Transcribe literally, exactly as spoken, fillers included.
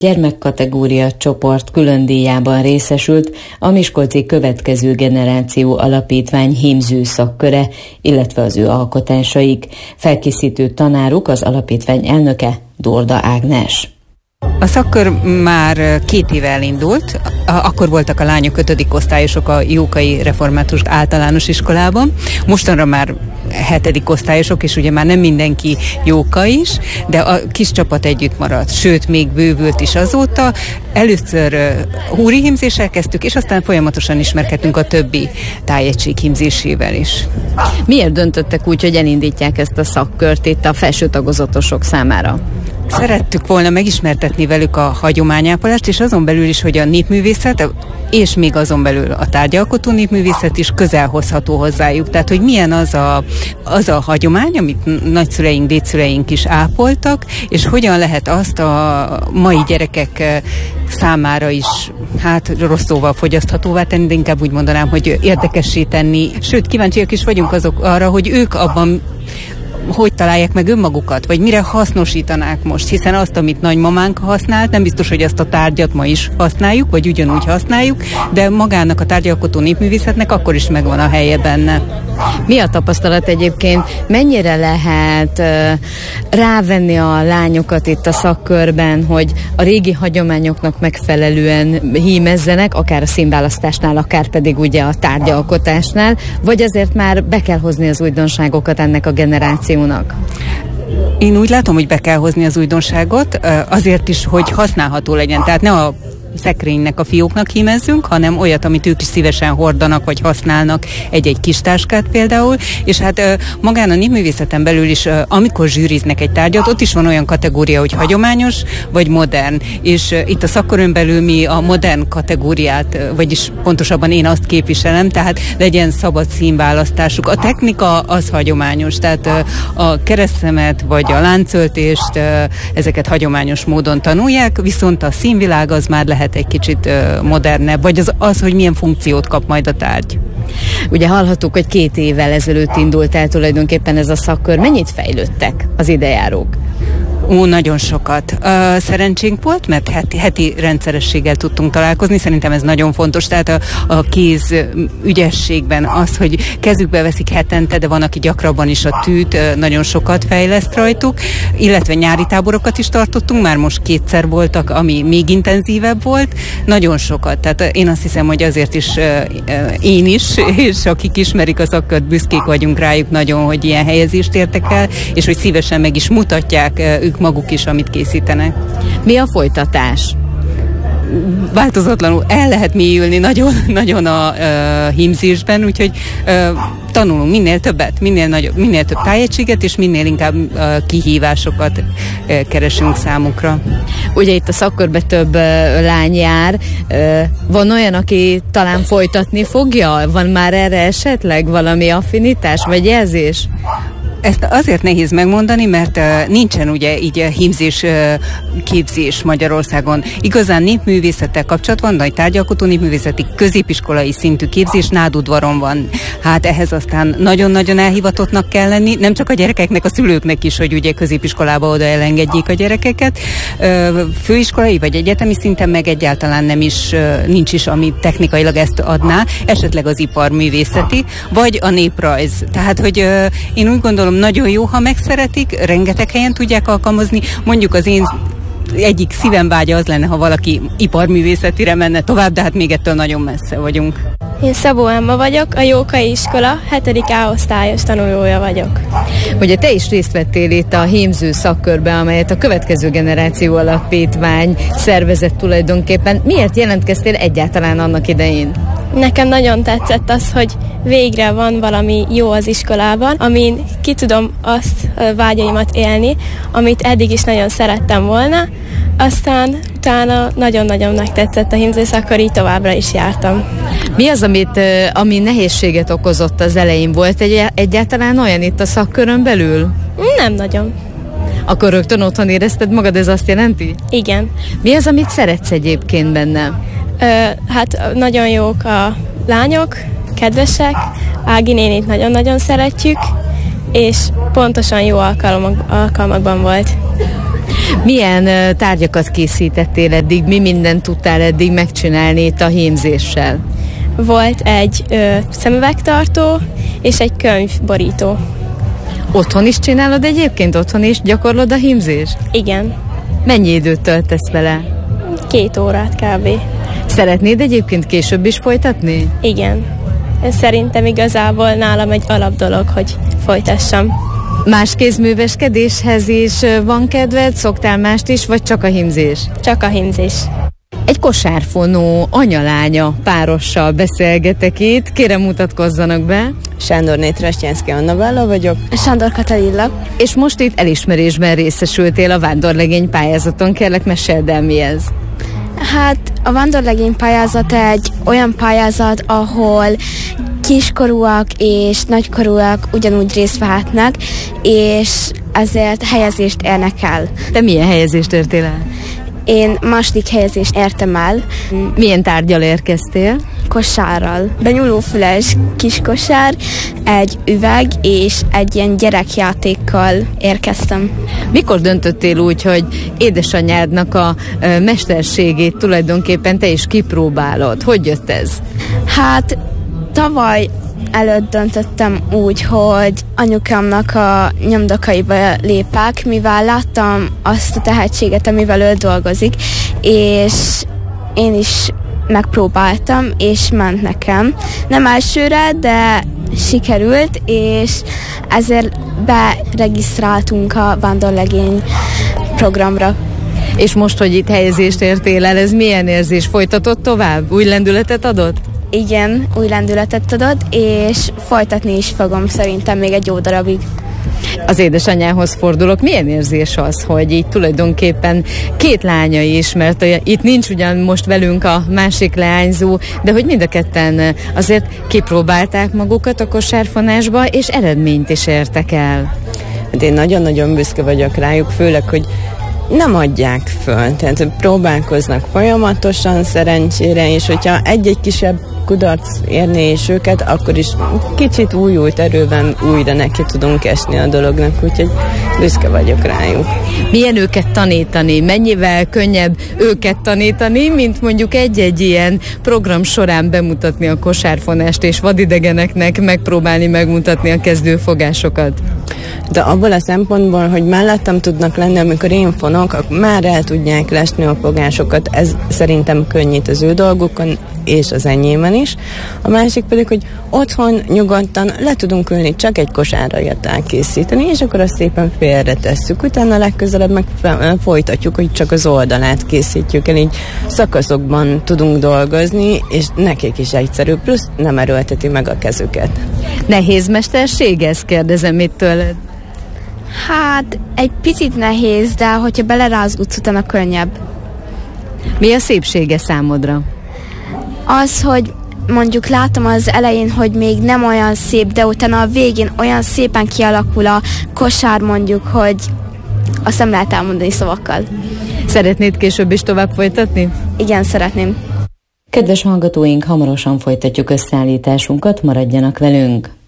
Gyermekkategória csoport külön díjában részesült a Miskolci Következő Generáció Alapítvány hímző szakköre, illetve az ő alkotásaik. Felkészítő tanáruk az alapítvány elnöke, Dorda Ágnes. A szakkör már két éve elindult, akkor voltak a lányok ötödik osztályosok a Jókai Református Általános Iskolában, mostanra már hetedik osztályosok, és ugye már nem mindenki Jóka is, de a kis csapat együtt maradt, sőt, még bővült is azóta. Először húri hímzéssel kezdtük, és aztán folyamatosan ismerkedtünk a többi tájegység hímzésével is. Miért döntöttek úgy, hogy elindítják ezt a szakkört itt a felső tagozatosok számára? Szerettük volna megismertetni velük a hagyományápolást, és azon belül is, hogy a népművészet, és még azon belül a tárgyalkotó népművészet is közel hozható hozzájuk. Tehát, hogy milyen az a, az a hagyomány, amit nagyszüleink, dédszüleink is ápoltak, és hogyan lehet azt a mai gyerekek számára is, hát rossz szóval fogyaszthatóvá tenni, de inkább úgy mondanám, hogy érdekessé tenni. Sőt, kíváncsiak is vagyunk azok arra, hogy ők abban hogy találják meg önmagukat, vagy mire hasznosítanák most, hiszen azt, amit nagymamánk használt, nem biztos, hogy azt a tárgyat ma is használjuk, vagy ugyanúgy használjuk, de magának a tárgyalkotó népművészetnek akkor is megvan a helye benne. Mi a tapasztalat egyébként? Mennyire lehet uh, rávenni a lányokat itt a szakkörben, hogy a régi hagyományoknak megfelelően hímezzenek, akár a színválasztásnál, akár pedig ugye a tárgyalkotásnál, vagy azért már be kell hozni az újdonságokat ennek a generációnak? Én úgy látom, hogy be kell hozni az újdonságot, azért is, hogy használható legyen. Tehát ne a szekrénynek, a fióknak hímezzünk, hanem olyat, amit ők is szívesen hordanak, vagy használnak, egy-egy kis táskát például, és hát magán a népművészeten belül is, amikor zsűriznek egy tárgyat, ott is van olyan kategória, hogy hagyományos, vagy modern, és itt a szakkörön belül mi a modern kategóriát, vagyis pontosabban én azt képviselem, tehát legyen szabad színválasztásuk. A technika az hagyományos, tehát a keresztszemet, vagy a láncöltést, ezeket hagyományos módon tanulják, viszont a színvilág az már lehet egy kicsit uh, modernebb, vagy az, az, hogy milyen funkciót kap majd a tárgy. Ugye hallhattuk, hogy két évvel ezelőtt indult el tulajdonképpen ez a szakkör. Mennyit fejlődtek az idejárók? Ó, nagyon sokat. Uh, szerencsénk volt, mert heti, heti rendszerességgel tudtunk találkozni. Szerintem ez nagyon fontos. Tehát a, a kéz ügyességben az, hogy kezükbe veszik hetente, de van, aki gyakrabban is a tűt, uh, nagyon sokat fejleszt rajtuk, illetve nyári táborokat is tartottunk, már most kétszer voltak, ami még intenzívebb volt. Nagyon sokat. Tehát én azt hiszem, hogy azért is uh, uh, én is, és akik ismerik a szakkört, büszkék vagyunk rájuk nagyon, hogy ilyen helyezést értek el, és hogy szívesen meg is mutatják uh, ők maguk is, amit készítenek. Mi a folytatás? Változatlanul el lehet mélyülni nagyon, nagyon a uh, hímzésben, úgyhogy uh, tanulunk minél többet, minél, nagyobb, minél több tájegységet, és minél inkább uh, kihívásokat uh, keresünk számukra. Ugye itt a szakkörben több uh, lány jár. Uh, van olyan, aki talán folytatni fogja? Van már erre esetleg valami affinitás, vagy jelzés? Ezt azért nehéz megmondani, mert uh, nincsen ugye így a hímzés uh, képzés Magyarországon. Igazán népművészettel kapcsolatban, nagy tárgyalkotó népművészeti középiskolai szintű képzés Nádudvaron van. Hát ehhez aztán nagyon-nagyon elhivatottnak kell lenni, nem csak a gyerekeknek, a szülőknek is, hogy ugye középiskolába oda elengedjék a gyerekeket. Uh, főiskolai vagy egyetemi szinten meg egyáltalán nem is, uh, nincs is, ami technikailag ezt adná, esetleg az iparművészeti, vagy a néprajz. Tehát, hogy uh, én úgy gondolom, nagyon jó, ha megszeretik, rengeteg helyen tudják alkalmazni. Mondjuk az én egyik szívem vágya az lenne, ha valaki iparművészetire menne tovább, de hát még ettől nagyon messze vagyunk. Én Szabó Emma vagyok, a Jókai Iskola hetedik A osztályos tanulója vagyok. Ugye te is részt vettél itt a hímző szakkörben, amelyet a Következő Generáció Alapítvány szervezett tulajdonképpen. Miért jelentkeztél egyáltalán annak idején? Nekem nagyon tetszett az, hogy végre van valami jó az iskolában, amin ki tudom azt a vágyaimat élni, amit eddig is nagyon szerettem volna. Aztán utána nagyon-nagyon megtetszett a hímzés, akkor így továbbra is jártam. Mi az, amit, ami nehézséget okozott az elején? Volt egy, egyáltalán olyan itt a szakkörön belül? Nem nagyon. Akkor rögtön otthon érezted magad, ez azt jelenti? Igen. Mi az, amit szeretsz egyébként benne? Ö, hát nagyon jók a lányok, kedvesek, Ági nénit nagyon-nagyon szeretjük, és pontosan jó alkalmak, alkalmakban volt. Milyen uh, tárgyakat készítettél eddig? Mi mindent tudtál eddig megcsinálni itt a hímzéssel? Volt egy ö, szemüvegtartó és egy könyvborító. Otthon is csinálod egyébként? Otthon is gyakorlod a hímzést? Igen. Mennyi időt töltesz vele? Két órát kb. Szeretnéd egyébként később is folytatni? Igen. Ez szerintem igazából nálam egy alap dolog, hogy folytassam. Más kézműveskedéshez is van kedved? Szoktál mást is, vagy csak a hímzés? Csak a hímzés. Egy kosárfonó anya-lánya párossal beszélgetek itt. Kérem, mutatkozzanak be. Sándorné Trestjánszky Anna-Bella vagyok. Sándor Katalilla. És most itt elismerésben részesültél a vándorlegény pályázaton. Kérlek, meséld el, mi ez? Hát a vándorlegény pályázat egy olyan pályázat, ahol kiskorúak és nagykorúak ugyanúgy részt vehetnek, és ezért helyezést érnek el. Te milyen helyezést értél el? Én második helyezést értem el. Milyen tárggyal érkeztél? Kosárral. Benyúlófüles kis kosár, egy üveg és egy ilyen gyerekjátékkal érkeztem. Mikor döntöttél úgy, hogy édesanyádnak a ö, mesterségét tulajdonképpen te is kipróbálod? Hogy jött ez? Hát tavaly előtt döntöttem úgy, hogy anyukámnak a nyomdokaiba lépek, mivel láttam azt a tehetséget, amivel ő dolgozik, és én is megpróbáltam, és ment nekem. Nem elsőre, de sikerült, és ezért beregisztráltunk a vándorlegény programra. És most, hogy itt helyezést értél el, ez milyen érzés? Folytatott tovább? Új lendületet adott? Igen, új lendületet adott, és folytatni is fogom szerintem még egy jó darabig. Az édesanyához fordulok. Milyen érzés az, hogy így tulajdonképpen két lánya is, mert itt nincs ugyan most velünk a másik leányzó, de hogy mind a ketten azért kipróbálták magukat a kosárfonásba, és eredményt is értek el. Hát én nagyon-nagyon büszke vagyok rájuk, főleg, hogy nem adják föl, tehát próbálkoznak folyamatosan szerencsére, és hogyha egy-egy kisebb kudarc érné is őket, akkor is kicsit újult erőben újra neki tudunk esni a dolognak, úgyhogy büszke vagyok rájuk. Milyen őket tanítani? Mennyivel könnyebb őket tanítani, mint mondjuk egy-egy ilyen program során bemutatni a kosárfonást, és vadidegeneknek megpróbálni megmutatni a kezdőfogásokat? De abból a szempontból, hogy mellettem tudnak lenni, amikor én fonok, akkor már el tudják lesni a fogásokat. Ez szerintem könnyít az ő dolgukon, és az enyémen is. A másik pedig, hogy otthon nyugodtan le tudunk ülni, csak egy kosárra jött elkészíteni, és akkor azt szépen félre tesszük. Utána legközelebb meg folytatjuk, hogy csak az oldalát készítjük el, így szakaszokban tudunk dolgozni, és nekik is egyszerű, plusz nem erőlteti meg a kezüket. Nehéz mesterség ez? Kérdezem itt tőled. Hát egy picit nehéz, de hogyha belerázgudsz, utána könnyebb. Mi a szépsége számodra? Az, hogy mondjuk látom az elején, hogy még nem olyan szép, de utána a végén olyan szépen kialakul a kosár, mondjuk, hogy azt nem lehet elmondani szavakkal. Szeretnéd később is tovább folytatni? Igen, szeretném. Kedves hallgatóink, hamarosan folytatjuk összeállításunkat, maradjanak velünk!